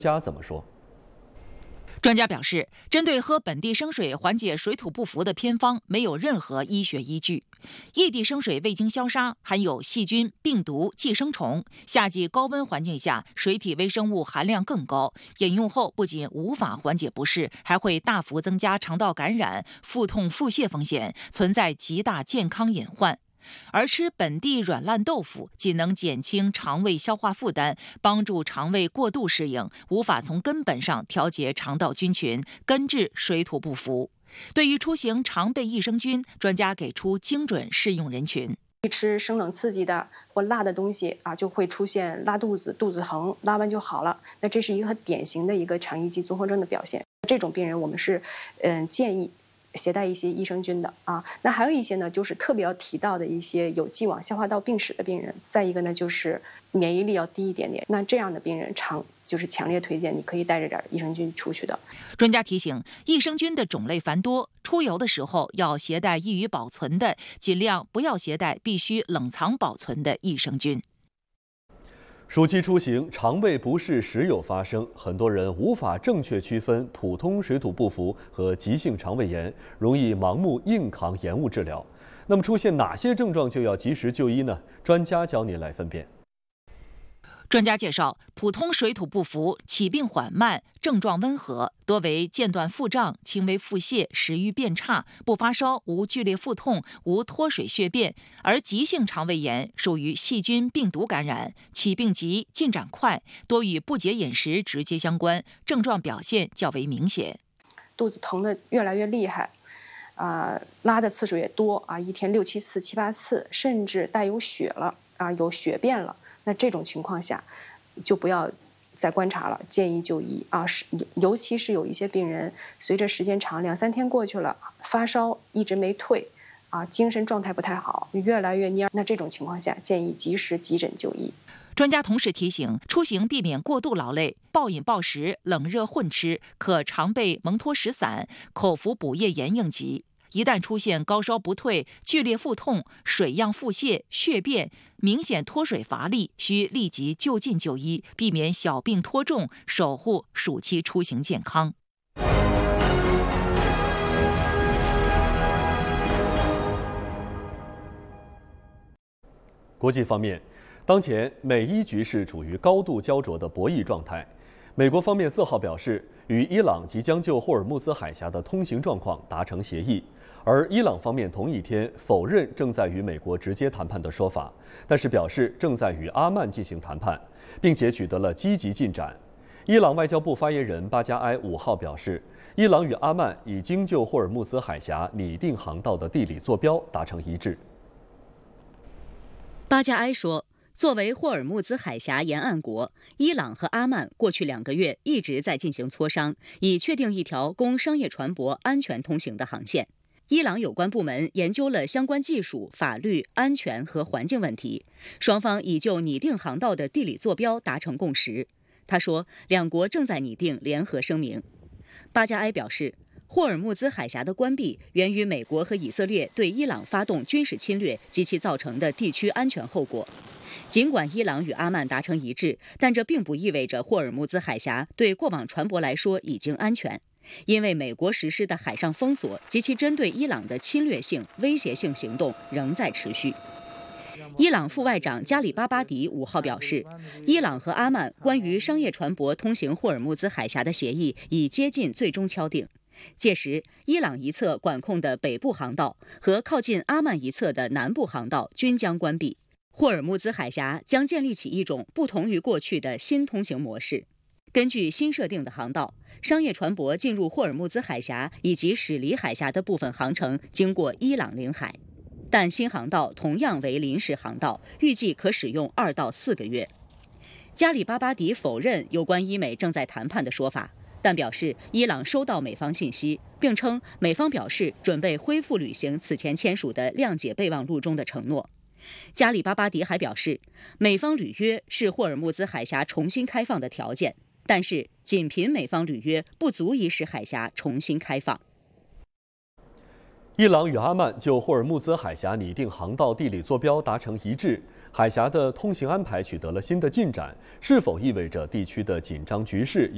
家怎么说？ 专家表示，针对喝本地生水缓解水土不服的偏方没有任何医学依据。异地生水未经消杀，含有细菌、病毒、寄生虫，夏季高温环境下水体微生物含量更高，饮用后不仅无法缓解不适，还会大幅增加肠道感染、腹痛、腹泻风险，存在极大健康隐患。而吃本地软烂豆腐仅能减轻肠胃消化负担，帮助肠胃过度适应，无法从根本上调节肠道菌群，根治水土不服。对于出行常备益生菌，专家给出精准适用人群。 一吃生冷刺激的或辣的东西就会出现拉肚子、肚子疼，拉完就好了。那这是一个很典型的一个肠易激综合症的表现。这种病人我们是建议携带一些益生菌的那还有一些呢，就是特别要提到的一些有既往消化道病史的病人。再一个呢，就是免疫力要低一点点。那这样的病人就是强烈推荐你可以带着点益生菌出去的。 专家提醒，益生菌的种类繁多，出游的时候要携带易于保存的，尽量不要携带必须冷藏保存的益生菌。 暑期出行，肠胃不适时有发生，很多人无法正确区分普通水土不服和急性肠胃炎，容易盲目硬扛延误治疗。那么出现哪些症状就要及时就医呢？专家教您来分辨。 专家介绍，普通水土不服起病缓慢，症状温和，多为间断腹胀、轻微腹泻、食欲变差，不发烧，无剧烈腹痛，无脱水血便；而急性肠胃炎属于细菌、病毒感染，起病急，进展快，多与不洁饮食直接相关，症状表现较为明显。 肚子疼得越来越厉害，拉的次数也多一天6、7次、7、8次，甚至带有血了有血便了。那这种情况下，就不要再观察了，建议就医尤其是有一些病人，随着时间长，2、3天过去了，发烧一直没退精神状态不太好，越来越蔫。那这种情况下，建议及时急诊就医。 专家同时提醒，出行避免过度劳累，暴饮暴食、冷热混吃，可常备蒙脱石散，口服补液盐应急。一旦出现高烧不退、剧烈腹痛、水样腹泻、血便、明显脱水乏力，需立即就近就医，避免小病拖重，守护暑期出行健康。 国际方面，当前美伊局势处于高度焦灼的博弈状态。美国方面4号表示，与伊朗即将就霍尔木兹海峡的通行状况达成协议，而伊朗方面同一天否认正在与美国直接谈判的说法，但是表示正在与阿曼进行谈判，并且取得了积极进展。伊朗外交部发言人巴加埃5号表示，伊朗与阿曼已经就霍尔木兹海峡拟定航道的地理坐标达成一致。 巴加埃说，作为霍尔木兹海峡沿岸国，伊朗和阿曼过去2个月一直在进行磋商，以确定一条供商业船舶安全通行的航线。伊朗有关部门研究了相关技术、法律、安全和环境问题，双方已就拟定航道的地理坐标达成共识。他说，2国正在拟定联合声明。巴加埃表示，霍尔木兹海峡的关闭源于美国和以色列对伊朗发动军事侵略及其造成的地区安全后果。尽管伊朗与阿曼达成一致，但这并不意味着霍尔木兹海峡对过往船舶来说已经安全，因为美国实施的海上封锁及其针对伊朗的侵略性、威胁性行动仍在持续。伊朗副外长加里巴巴迪5号表示，伊朗和阿曼关于商业船舶通行霍尔木兹海峡的协议已接近最终敲定。届时，伊朗一侧管控的北部航道和靠近阿曼一侧的南部航道均将关闭。霍尔木兹海峡将建立起一种不同于过去的新通行模式。根据新设定的航道，商业船舶进入霍尔木兹海峡以及驶离海峡的部分航程经过伊朗领海，但新航道同样为临时航道，预计可使用2到4个月。加里巴巴迪否认有关伊美正在谈判的说法，但表示伊朗收到美方信息，并称美方表示准备恢复履行此前签署的谅解备忘录中的承诺。加里巴巴迪还表示，美方履约是霍尔木兹海峡重新开放的条件，但是仅凭美方履约不足以使海峡重新开放。 伊朗与阿曼就霍尔木兹海峡拟定航道地理坐标达成一致，海峡的通行安排取得了新的进展，是否意味着地区的紧张局势